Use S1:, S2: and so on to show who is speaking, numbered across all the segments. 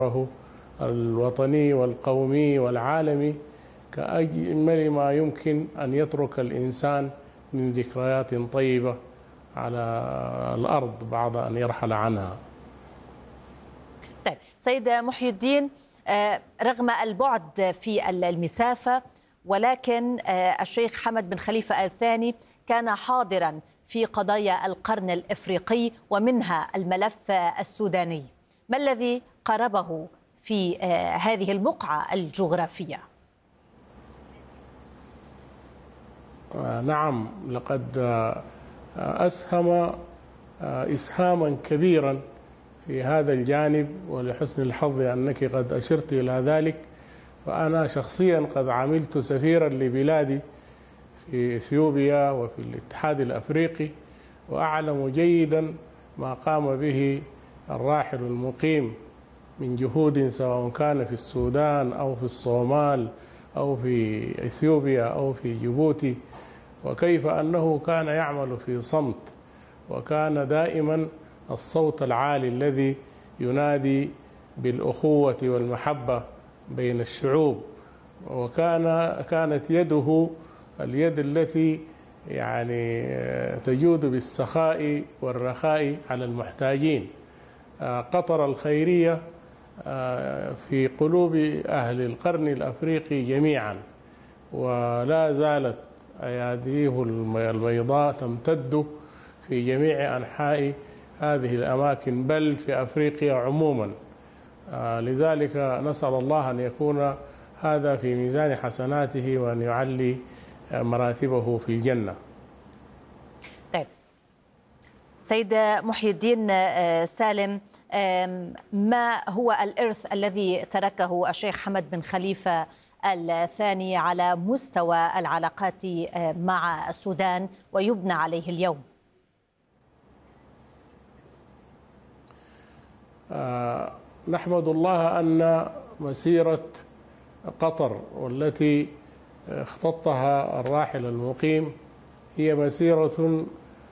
S1: الوطني والقومي والعالمي كأجمل ما يمكن أن يترك الإنسان من ذكريات طيبة على الأرض بعد أن يرحل عنها.
S2: طيب سيد محي الدين، رغم البعد في المسافة ولكن الشيخ حمد بن خليفة آل ثاني كان حاضرا في قضايا القرن الإفريقي ومنها الملف السوداني. ما الذي قربه في هذه البقعة الجغرافية؟
S1: نعم، لقد أسهم إسهاما كبيرا في هذا الجانب، ولحسن الحظ أنك قد أشرت إلى ذلك. فأنا شخصيا قد عملت سفيرا لبلادي في إثيوبيا وفي الاتحاد الأفريقي، وأعلم جيدا ما قام به الراحل المقيم من جهود، سواء كان في السودان أو في الصومال أو في إثيوبيا أو في جيبوتي، وكيف أنه كان يعمل في صمت، وكان دائما الصوت العالي الذي ينادي بالأخوة والمحبة بين الشعوب. وكانت يده اليد التي يعني تجود بالسخاء والرخاء على المحتاجين. قطر الخيرية في قلوب أهل القرن الأفريقي جميعا، ولا زالت أياديه البيضاء تمتد في جميع أنحاء هذه الأماكن، بل في أفريقيا عموما. لذلك نسأل الله أن يكون هذا في ميزان حسناته وأن يعلي مراتبه في الجنة.
S2: طيب سيد محي الدين سالم، ما هو الإرث الذي تركه الشيخ حمد بن خليفة الثاني على مستوى العلاقات مع السودان ويبنى عليه اليوم؟
S1: نحمد الله أن مسيرة قطر والتي اختطها الراحل المقيم هي مسيرة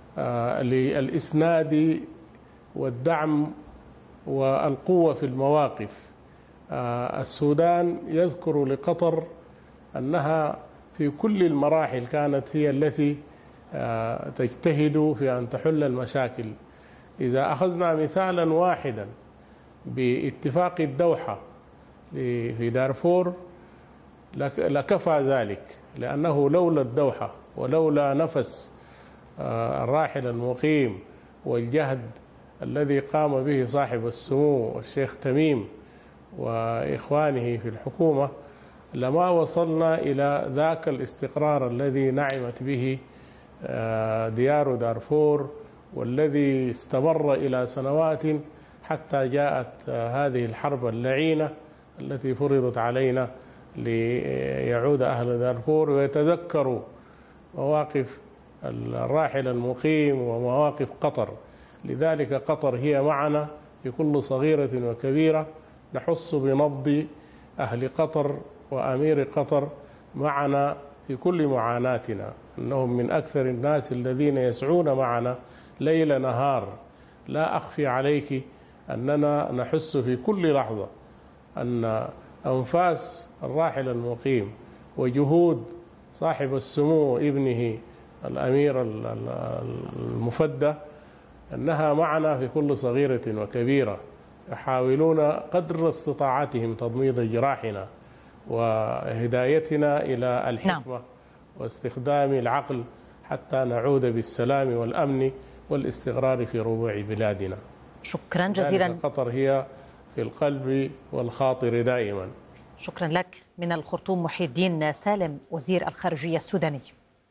S1: للإسناد والدعم والقوة في المواقف. السودان يذكر لقطر أنها في كل المراحل كانت هي التي تجتهد في أن تحل المشاكل. إذا أخذنا مثالا واحدا باتفاق الدوحة في دارفور لكفى ذلك، لأنه لولا الدوحة ولولا نفس الراحل المقيم والجهد الذي قام به صاحب السمو الشيخ تميم وإخوانه في الحكومة لما وصلنا إلى ذاك الاستقرار الذي نعمت به ديار دارفور، والذي استمر إلى سنوات حتى جاءت هذه الحرب اللعينة التي فرضت علينا ليعود أهل دارفور ويتذكروا مواقف الراحل المقيم ومواقف قطر. لذلك قطر هي معنا في كل صغيرة وكبيرة، نحس بنبض أهل قطر وأمير قطر معنا في كل معاناتنا، أنهم من أكثر الناس الذين يسعون معنا ليل نهار. لا أخفي عليك أننا نحس في كل لحظة أن أنفاس الراحل المقيم وجهود صاحب السمو ابنه الأمير المفدى أنها معنا في كل صغيرة وكبيرة، يحاولون قدر استطاعتهم تضميد جراحنا وهدايتنا إلى الحكمة واستخدام العقل حتى نعود بالسلام والأمن والاستقرار في ربوع بلادنا.
S2: شكرا جزيلا.
S1: قطر هي في القلب والخاطر دائما.
S2: شكرا لك. من الخرطوم محي الدين سالم وزير الخارجية السوداني.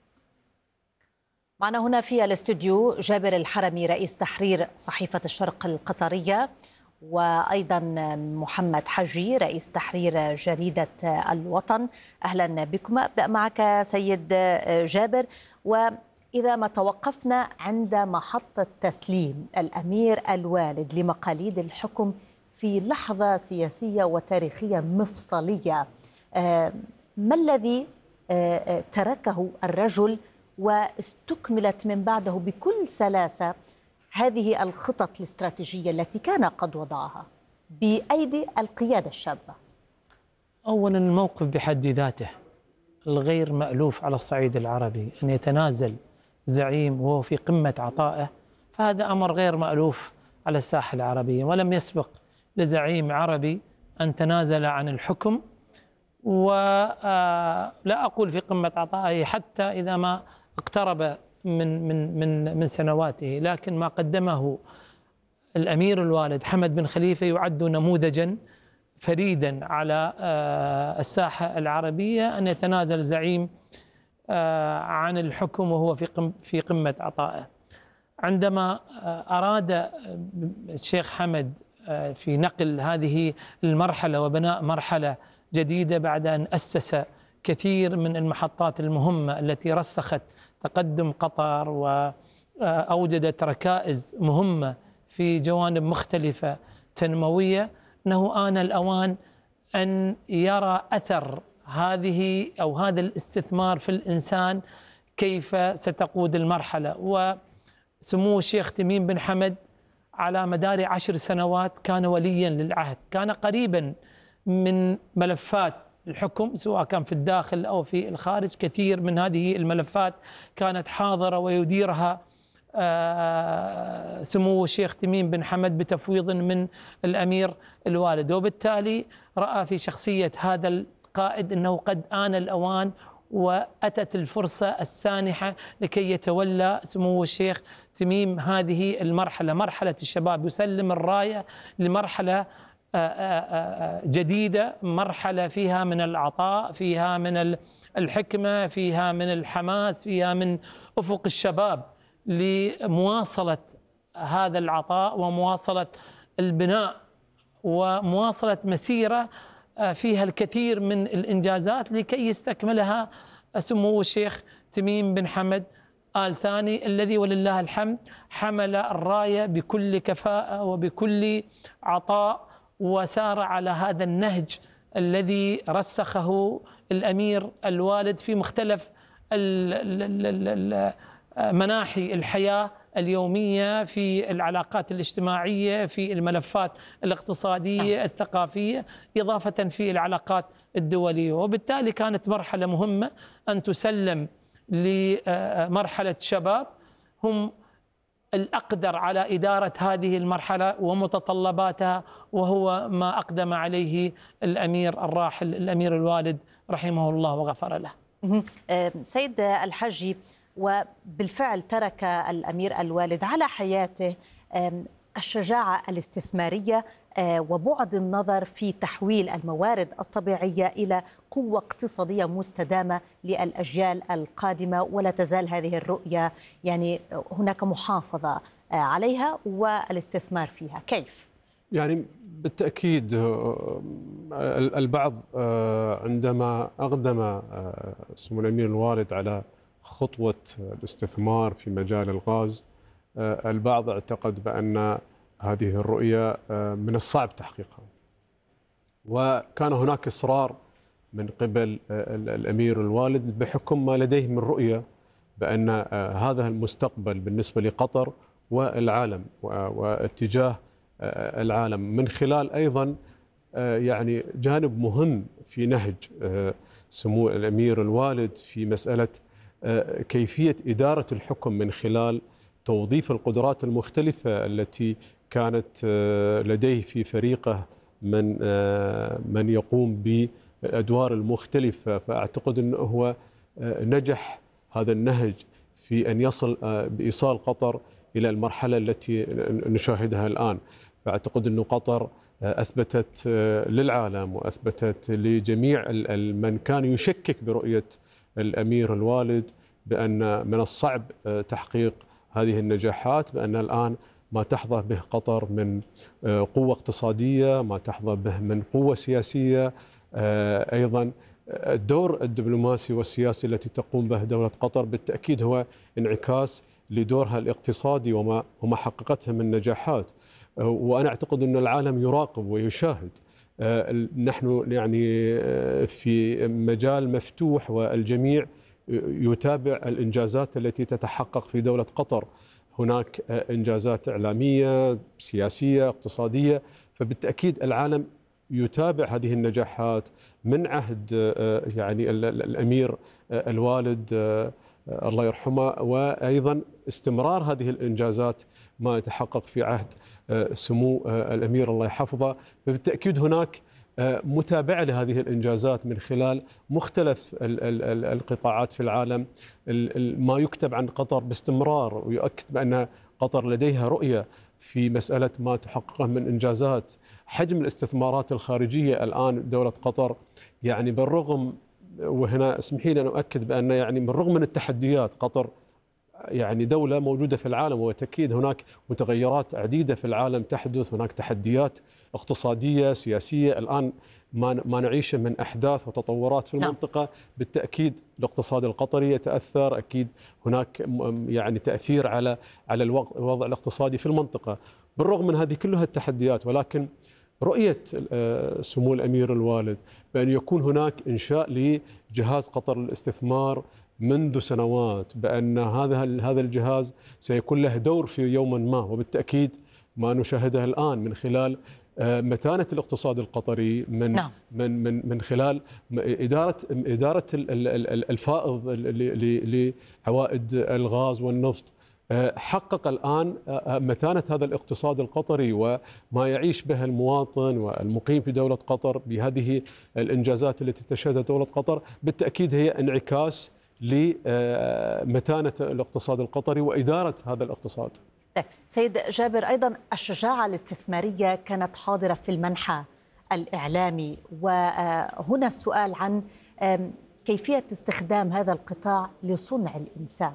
S2: معنا هنا في الاستوديو جابر الحرمي رئيس تحرير صحيفة الشرق القطرية، وأيضا محمد حجي رئيس تحرير جريدة الوطن. أهلا بكم. أبدأ معك سيد جابر، وإذا ما توقفنا عند محطة تسليم الأمير الوالد لمقاليد الحكم في لحظة سياسية وتاريخية مفصلية، ما الذي تركه الرجل واستكملت من بعده بكل سلاسة هذه الخطط الاستراتيجية التي كان قد وضعها؟ بأيدي القيادة الشابة؟
S3: أولا الموقف بحد ذاته الغير مألوف على الصعيد العربي، أن يتنازل زعيم وهو في قمة عطائه، فهذا أمر غير مألوف على الساحة العربية، ولم يسبق لزعيم عربي أن تنازل عن الحكم، ولا أقول في قمة عطائه حتى إذا ما اقترب من سنواته، لكن ما قدمه الأمير الوالد حمد بن خليفة يعد نموذجا فريدا على الساحة العربية، أن يتنازل زعيم عن الحكم وهو في قمة عطائه. عندما أراد الشيخ حمد في نقل هذه المرحلة وبناء مرحلة جديدة بعد أن أسس كثير من المحطات المهمة التي رسخت تقدم قطر وأوجدت ركائز مهمة في جوانب مختلفة تنموية، أنه آن الأوان أن يرى أثر هذه أو هذا الاستثمار في الإنسان كيف ستقود المرحلة. وسمو الشيخ تميم بن حمد على مدار 10 سنوات كان وليا للعهد، كان قريبا من ملفات الحكم سواء كان في الداخل أو في الخارج. كثير من هذه الملفات كانت حاضرة ويديرها سمو الشيخ تميم بن حمد بتفويض من الأمير الوالد، وبالتالي رأى في شخصية هذا القائد أنه قد آن الأوان وأتت الفرصة السانحة لكي يتولى سمو الشيخ تميم هذه المرحلة، مرحلة الشباب، يسلم الراية لمرحلة جديدة، مرحلة فيها من العطاء، فيها من الحكمة، فيها من الحماس، فيها من أفق الشباب لمواصلة هذا العطاء ومواصلة البناء ومواصلة مسيرة فيها الكثير من الإنجازات لكي يستكملها سمو الشيخ تميم بن حمد آل ثاني، الذي ولله الحمد حمل الراية بكل كفاءة وبكل عطاء وسار على هذا النهج الذي رسخه الأمير الوالد في مختلف مناحي الحياة اليومية، في العلاقات الاجتماعية، في الملفات الاقتصادية الثقافية، إضافة في العلاقات الدولية. وبالتالي كانت مرحلة مهمة أن تسلم لمرحلة شباب هم الأقدر على إدارة هذه المرحلة ومتطلباتها، وهو ما أقدم عليه الأمير الراحل الأمير الوالد رحمه الله وغفر له.
S2: سيد الحجي، وبالفعل ترك الأمير الوالد على حياته الشجاعة الاستثمارية وبعد النظر في تحويل الموارد الطبيعية إلى قوة اقتصادية مستدامة للأجيال القادمة، ولا تزال هذه الرؤية يعني هناك محافظة عليها والاستثمار فيها. كيف؟
S4: يعني بالتأكيد البعض عندما أقدم سمو الأمير الوالد على خطوة الاستثمار في مجال الغاز، البعض اعتقد بأن هذه الرؤية من الصعب تحقيقها، وكان هناك إصرار من قبل الأمير الوالد بحكم ما لديه من رؤية بأن هذا المستقبل بالنسبة لقطر والعالم واتجاه العالم، من خلال أيضا يعني جانب مهم في نهج سمو الأمير الوالد في مسألة كيفية إدارة الحكم من خلال توظيف القدرات المختلفة التي كانت لديه في فريقه من يقوم بالأدوار المختلفة. فأعتقد أنه هو نجح هذا النهج في أن يصل بإيصال قطر إلى المرحلة التي نشاهدها الآن. فأعتقد أن قطر أثبتت للعالم وأثبتت لجميع من كان يشكك برؤية الأمير الوالد بأن من الصعب تحقيق هذه النجاحات، بأن الآن ما تحظى به قطر من قوة اقتصادية، ما تحظى به من قوة سياسية، أيضا الدور الدبلوماسي والسياسي التي تقوم به دولة قطر بالتأكيد هو انعكاس لدورها الاقتصادي وما حققته من نجاحات. وأنا أعتقد أن العالم يراقب ويشاهد. نحن يعني في مجال مفتوح والجميع يتابع الإنجازات التي تتحقق في دولة قطر. هناك إنجازات إعلامية، سياسية، اقتصادية، فبالتأكيد العالم يتابع هذه النجاحات من عهد يعني الأمير الوالد الله يرحمه، وأيضا استمرار هذه الإنجازات ما يتحقق في عهد سمو الأمير الله يحفظه. فبالتأكيد هناك متابعة لهذه الإنجازات من خلال مختلف القطاعات في العالم. ما يكتب عن قطر باستمرار ويؤكد بأن قطر لديها رؤية في مسألة ما تحققه من إنجازات. حجم الاستثمارات الخارجية الآن دولة قطر يعني بالرغم، وهنا اسمحي لي أن أؤكد بأن يعني بالرغم من التحديات، قطر يعني دولة موجودة في العالم، وتأكيد هناك متغيرات عديدة في العالم تحدث، هناك تحديات اقتصادية سياسية الآن ما نعيشه من أحداث وتطورات في المنطقة. بالتأكيد الاقتصاد القطري يتأثر، أكيد هناك يعني تأثير على الوضع الاقتصادي في المنطقة. بالرغم من هذه كلها التحديات، ولكن رؤية سمو الأمير الوالد بأن يكون هناك إنشاء لجهاز قطر للاستثمار منذ سنوات، بأن هذا الجهاز سيكون له دور في يوم ما، وبالتأكيد ما نشاهده الآن من خلال متانة الاقتصاد القطري من خلال إدارة الفائض لعوائد الغاز والنفط، حقق الآن متانة هذا الاقتصاد القطري وما يعيش به المواطن والمقيم في دولة قطر بهذه الإنجازات التي تشهدها دولة قطر. بالتأكيد هي انعكاس لمتانة الاقتصاد القطري وإدارة هذا الاقتصاد.
S2: سيد جابر، أيضا الشجاعة الاستثمارية كانت حاضرة في المنحى الإعلامي، وهنا السؤال عن كيفية استخدام هذا القطاع لصنع الإنسان.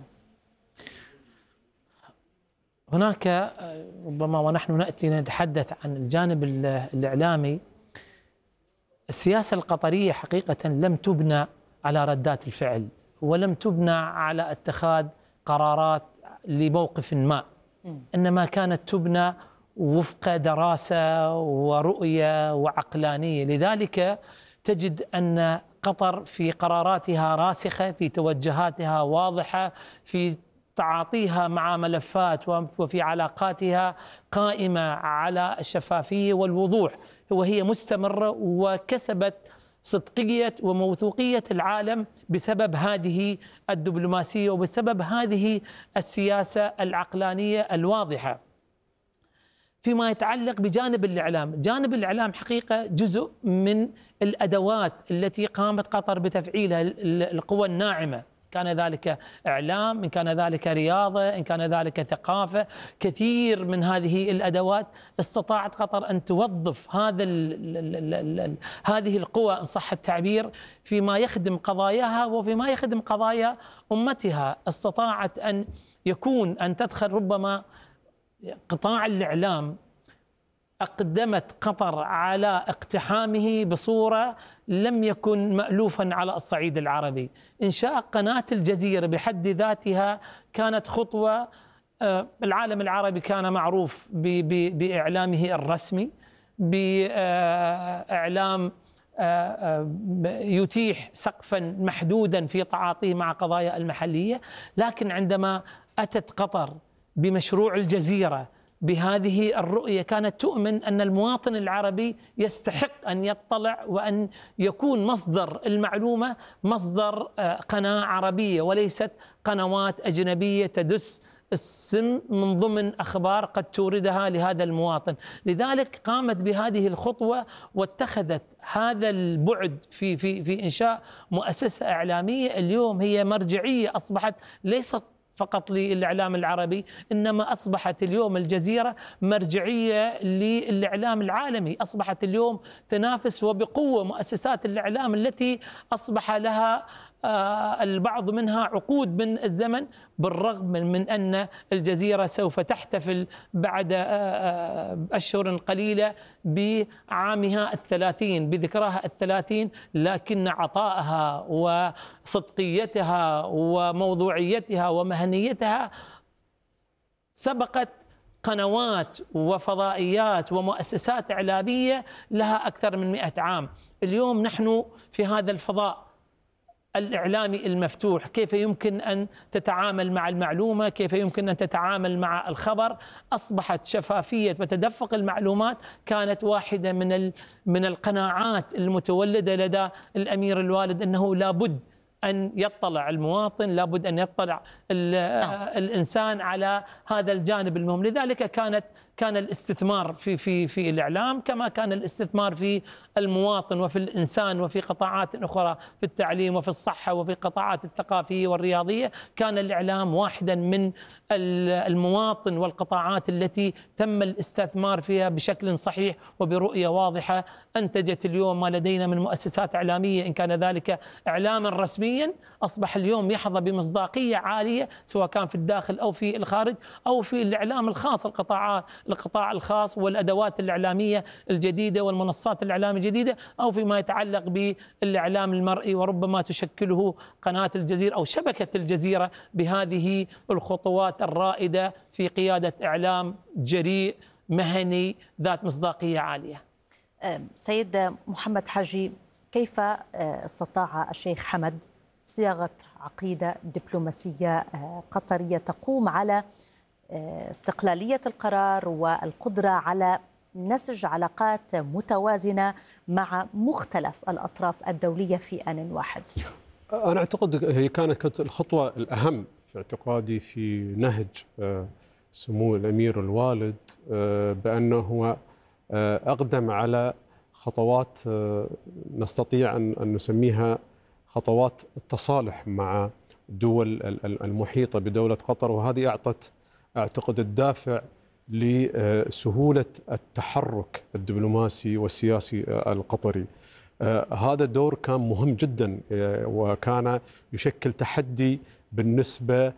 S3: هناك ربما ونحن نأتي نتحدث عن الجانب الإعلامي، السياسة القطرية حقيقة لم تبنى على ردات الفعل، ولم تبنى على اتخاذ قرارات لموقف ما، إنما كانت تبنى وفق دراسة ورؤية وعقلانية. لذلك تجد أن قطر في قراراتها راسخة، في توجهاتها واضحة، في تعاطيها مع ملفات وفي علاقاتها قائمة على الشفافية والوضوح، وهي مستمرة، وكسبت صدقية وموثوقية العالم بسبب هذه الدبلوماسية وبسبب هذه السياسة العقلانية الواضحة. فيما يتعلق بجانب الإعلام، جانب الإعلام حقيقة جزء من الأدوات التي قامت قطر بتفعيلها، القوى الناعمة، كان ذلك إعلام، إن كان ذلك رياضة، إن كان ذلك ثقافة. كثير من هذه الأدوات استطاعت قطر أن توظف هذه القوى إن صح التعبير فيما يخدم قضاياها وفيما يخدم قضايا أمتها. استطاعت أن تدخل ربما قطاع الإعلام، أقدمت قطر على اقتحامه بصورة لم يكن مألوفا على الصعيد العربي. إنشاء قناة الجزيرة بحد ذاتها كانت خطوة. العالم العربي كان معروف بإعلامه الرسمي، بإعلام يتيح سقفا محدودا في تعاطيه مع قضايا المحلية، لكن عندما أتت قطر بمشروع الجزيرة بهذه الرؤية كانت تؤمن أن المواطن العربي يستحق أن يطلع وأن يكون مصدر المعلومة مصدر قناة عربية وليست قنوات أجنبية تدس السم من ضمن أخبار قد توردها لهذا المواطن. لذلك قامت بهذه الخطوة واتخذت هذا البعد في إنشاء مؤسسة إعلامية اليوم هي مرجعية، أصبحت ليست فقط للإعلام العربي، إنما أصبحت اليوم الجزيرة مرجعية للإعلام العالمي. أصبحت اليوم تنافس وبقوة مؤسسات الإعلام التي أصبح لها البعض منها عقود من الزمن، بالرغم من أن الجزيرة سوف تحتفل بعد أشهر قليلة بعامها 30 بذكراها 30، لكن عطائها وصدقيتها وموضوعيتها ومهنيتها سبقت قنوات وفضائيات ومؤسسات إعلامية لها أكثر من 100 عام. اليوم نحن في هذا الفضاء الإعلامي المفتوح، كيف يمكن أن تتعامل مع المعلومة، كيف يمكن أن تتعامل مع الخبر. أصبحت شفافية وتدفق المعلومات كانت واحدة من القناعات المتولدة لدى الأمير الوالد، أنه لابد أن يطلع المواطن، لابد أن يطلع الإنسان على هذا الجانب المهم. لذلك كان الاستثمار في الإعلام كما كان الاستثمار في المواطن وفي الإنسان وفي قطاعات أخرى، في التعليم وفي الصحة وفي القطاعات الثقافية والرياضية. كان الإعلام واحدا من المواطن والقطاعات التي تم الاستثمار فيها بشكل صحيح وبرؤية واضحة. أنتجت اليوم ما لدينا من مؤسسات إعلامية، إن كان ذلك إعلاما رسميا أصبح اليوم يحظى بمصداقية عالية، سواء كان في الداخل أو في الخارج أو في الإعلام الخاص، القطاع الخاص والأدوات الإعلامية الجديدة والمنصات الإعلام الجديدة، أو فيما يتعلق بالإعلام المرئي. وربما تشكله قناة الجزيرة أو شبكة الجزيرة بهذه الخطوات الرائدة في قيادة إعلام جريء مهني ذات مصداقية عالية.
S2: سيد محمد حاجي، كيف استطاع الشيخ حمد صياغة عقيدة دبلوماسية قطرية تقوم على استقلالية القرار والقدرة على نسج علاقات متوازنة مع مختلف الأطراف الدولية في آن واحد؟
S4: أنا أعتقد هي كانت الخطوة الأهم في اعتقادي في نهج سمو الأمير الوالد، بأنه أقدم على خطوات نستطيع أن نسميها خطوات التصالح مع الدول المحيطة بدولة قطر، وهذه أعتقد الدافع لسهولة التحرك الدبلوماسي والسياسي القطري. هذا الدور كان مهم جدا، وكان يشكل تحدي بالنسبة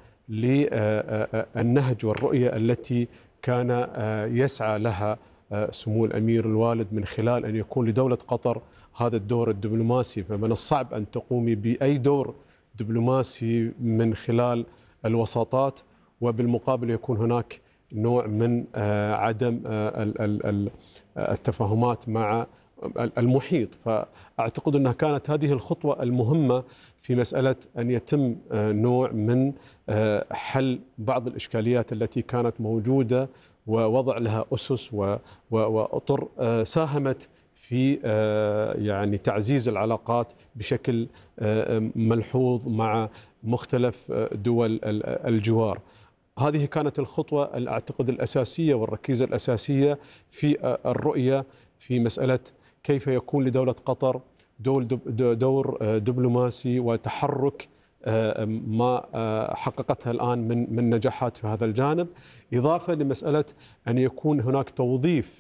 S4: للنهج والرؤية التي كان يسعى لها سمو الأمير الوالد من خلال أن يكون لدولة قطر هذا الدور الدبلوماسي. فمن الصعب أن تقومي بأي دور دبلوماسي من خلال الوساطات، وبالمقابل يكون هناك نوع من عدم التفاهمات مع المحيط. فأعتقد أنها كانت هذه الخطوة المهمة في مسألة أن يتم نوع من حل بعض الإشكاليات التي كانت موجودة، ووضع لها أسس وأطر ساهمت في يعني تعزيز العلاقات بشكل ملحوظ مع مختلف دول الجوار. هذه كانت الخطوة أعتقد الأساسية والركيزة الأساسية في الرؤية في مسألة كيف يكون لدولة قطر دور دبلوماسي وتحرك ما حققتها الآن من نجاحات في هذا الجانب، إضافة لمسألة أن يكون هناك توظيف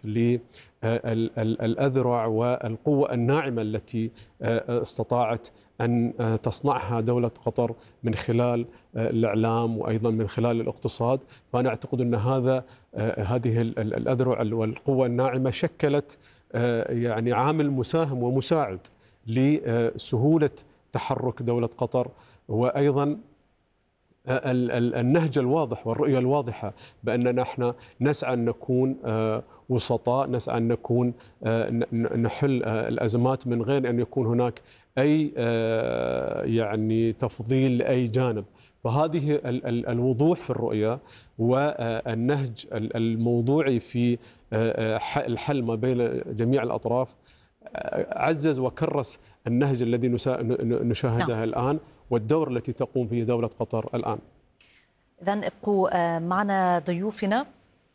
S4: للأذرع والقوة الناعمة التي استطاعت أن تصنعها دولة قطر من خلال الإعلام وأيضا من خلال الاقتصاد. فأنا أعتقد أن هذه الأذرع والقوة الناعمة شكلت يعني عامل مساهم ومساعد لسهولة تحرك دولة قطر، وأيضا النهج الواضح والرؤية الواضحة بأننا نحن نسعى أن نكون وسطاء، نسعى أن نكون نحل الأزمات من غير أن يكون هناك أي يعني تفضيل لأي جانب. فهذه الوضوح في الرؤية والنهج الموضوعي في الحل ما بين جميع الأطراف عزز وكرس النهج الذي نشاهده الآن والدور التي تقوم فيه دولة قطر الآن.
S2: إذن ابقوا معنا ضيوفنا.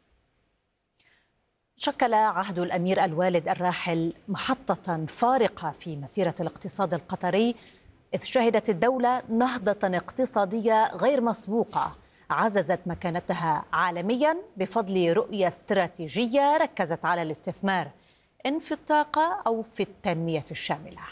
S2: شكل عهد الأمير الوالد الراحل محطة فارقة في مسيرة الاقتصاد القطري، إذ شهدت الدولة نهضة اقتصادية غير مسبوقة عززت مكانتها عالميا بفضل رؤية استراتيجية ركزت على الاستثمار إن في الطاقة أو في التنمية الشاملة.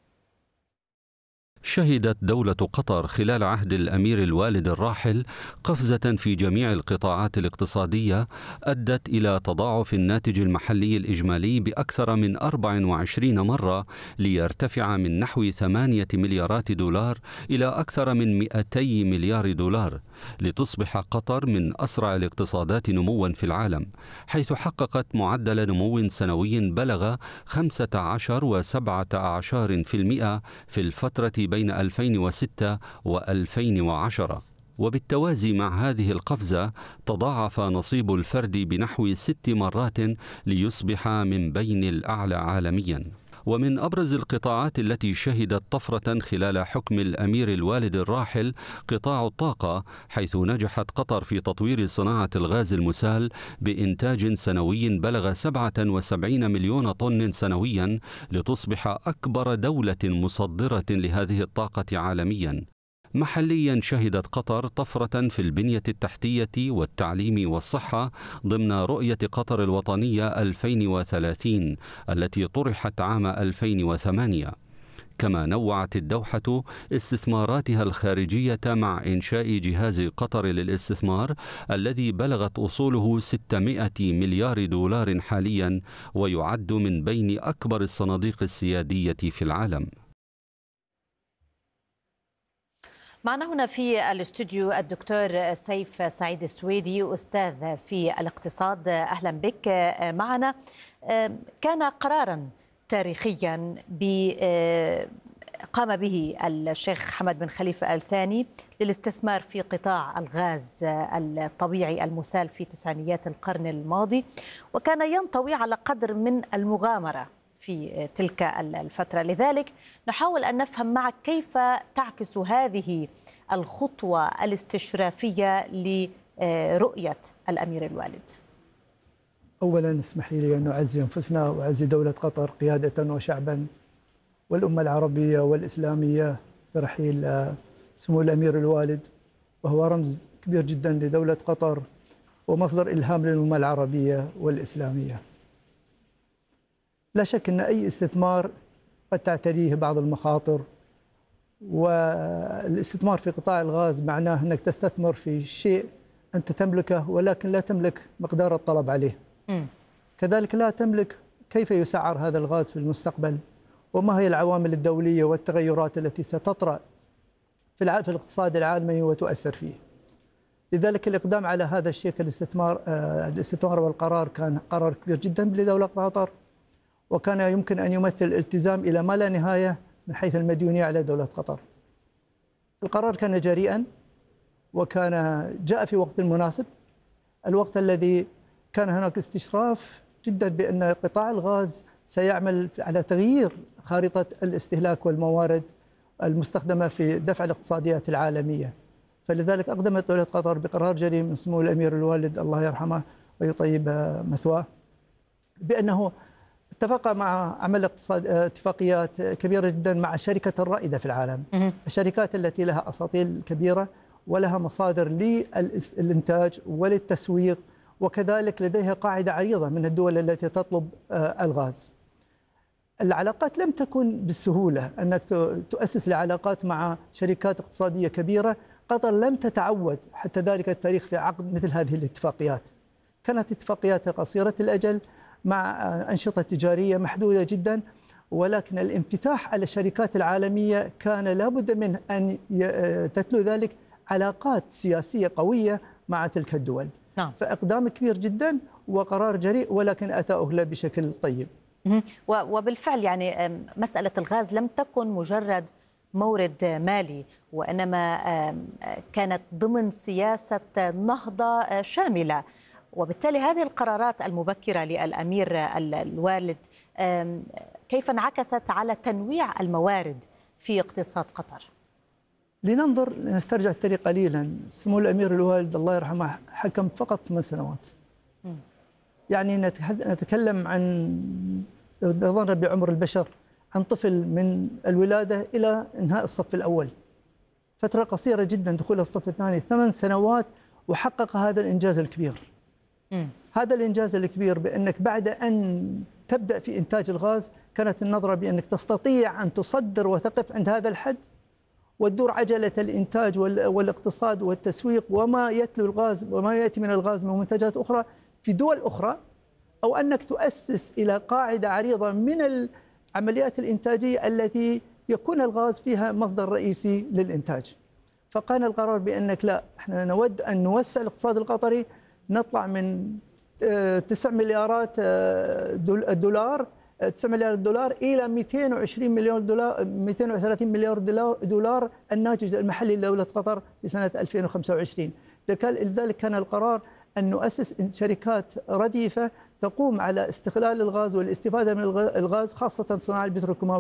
S5: شهدت دولة قطر خلال عهد الأمير الوالد الراحل قفزة في جميع القطاعات الاقتصادية أدت إلى تضاعف الناتج المحلي الإجمالي بأكثر من 24 مرة، ليرتفع من نحو 8 مليارات دولار إلى أكثر من 200 مليار دولار، لتصبح قطر من أسرع الاقتصادات نموا في العالم، حيث حققت معدل نمو سنوي بلغ 15 و17% في الفترة بين 2006 و2010. وبالتوازي مع هذه القفزة تضاعف نصيب الفرد بنحو 6 مرات ليصبح من بين الأعلى عالمياً. ومن أبرز القطاعات التي شهدت طفرة خلال حكم الأمير الوالد الراحل قطاع الطاقة، حيث نجحت قطر في تطوير صناعة الغاز المسال بإنتاج سنوي بلغ 77 مليون طن سنويا، لتصبح أكبر دولة مصدرة لهذه الطاقة عالميا. محليا شهدت قطر طفرة في البنية التحتية والتعليم والصحة ضمن رؤية قطر الوطنية 2030 التي طرحت عام 2008. كما نوعت الدوحة استثماراتها الخارجية مع إنشاء جهاز قطر للاستثمار الذي بلغت أصوله 600 مليار دولار حاليا، ويعد من بين أكبر الصناديق السيادية في العالم.
S2: معنا هنا في الاستوديو الدكتور سيف سعيد السويدي، أستاذ في الاقتصاد. أهلا بك معنا. كان قراراً تاريخياً قام به الشيخ حمد بن خليفة آل ثاني للاستثمار في قطاع الغاز الطبيعي المسال في تسعينيات القرن الماضي، وكان ينطوي على قدر من المغامرة في تلك الفترة. لذلك نحاول أن نفهم معك كيف تعكس هذه الخطوة الاستشرافية لرؤية الأمير الوالد.
S6: أولا اسمحي لي أن نعزي أنفسنا وأعزي دولة قطر قيادة وشعبا والأمة العربية والإسلامية برحيل سمو الأمير الوالد، وهو رمز كبير جدا لدولة قطر ومصدر إلهام للأمة العربية والإسلامية. لا شك أن أي استثمار قد تعتريه بعض المخاطر، والاستثمار في قطاع الغاز معناه أنك تستثمر في شيء أنت تملكه ولكن لا تملك مقدار الطلب عليه. كذلك لا تملك كيف يسعر هذا الغاز في المستقبل، وما هي العوامل الدولية والتغيرات التي ستطرأ في الاقتصاد العالمي وتؤثر فيه. لذلك الإقدام على هذا الشيء الاستثمار والقرار كان قرار كبير جدا لدولة قطر، وكان يمكن أن يمثل التزام إلى ما لا نهاية من حيث المديونية على دولة قطر. القرار كان جريئا وكان جاء في وقت مناسب، الوقت الذي كان هناك استشراف جدا بأن قطاع الغاز سيعمل على تغيير خارطة الاستهلاك والموارد المستخدمة في دفع الاقتصاديات العالمية. فلذلك أقدمت دولة قطر بقرار جريء من سمو الأمير الوالد الله يرحمه ويطيب مثواه، بأنه اتفق مع عمل اتفاقيات كبيرة جدا مع الشركة الرائدة في العالم، الشركات التي لها أساطيل كبيرة ولها مصادر للإنتاج وللتسويق، وكذلك لديها قاعدة عريضة من الدول التي تطلب الغاز. العلاقات لم تكن بالسهولة أنك تؤسس العلاقات مع شركات اقتصادية كبيرة. قطر لم تتعود حتى ذلك التاريخ في عقد مثل هذه الاتفاقيات، كانت اتفاقيات قصيرة الأجل مع أنشطة تجارية محدودة جدا، ولكن الانفتاح على الشركات العالمية كان لابد من أن تتلو ذلك علاقات سياسية قوية مع تلك الدول.
S2: نعم.
S6: فإقدام كبير جدا وقرار جريء، ولكن أتى أهله بشكل طيب.
S2: وبالفعل يعني مسألة الغاز لم تكن مجرد مورد مالي، وإنما كانت ضمن سياسة نهضة شاملة، وبالتالي هذه القرارات المبكرة للأمير الوالد كيف انعكست على تنويع الموارد في اقتصاد قطر؟
S6: لننظر نسترجع التاريخ قليلا. سمو الأمير الوالد الله يرحمه حكم فقط 8 سنوات. يعني نتكلم عن نظرنا بعمر البشر عن طفل من الولادة إلى إنهاء الصف الأول، فترة قصيرة جدا دخول الصف الثاني، 8 سنوات، وحقق هذا الإنجاز الكبير. هذا الإنجاز الكبير بأنك بعد أن تبدأ في إنتاج الغاز كانت النظرة بأنك تستطيع أن تصدر وتقف عند هذا الحد وتدور عجلة الإنتاج والاقتصاد والتسويق وما يتلو الغاز وما يأتي من الغاز من منتجات أخرى في دول أخرى، أو أنك تؤسس إلى قاعدة عريضة من العمليات الإنتاجية التي يكون الغاز فيها مصدر رئيسي للإنتاج. فكان القرار بأنك لا، احنا نود أن نوسع الاقتصاد القطري، نطلع من 9 مليارات دولار 9 مليار دولار إلى 220 مليار دولار 230 مليار دولار الناتج المحلي لدولة قطر في سنة 2025. لذلك كان القرار أن نؤسس شركات رديفة تقوم على استغلال الغاز والاستفادة من الغاز، خاصة صناعة البتروكيماوي.